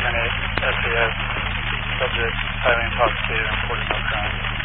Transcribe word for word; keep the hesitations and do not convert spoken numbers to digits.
terminate S A S, subject highly intoxicated and reported no crime.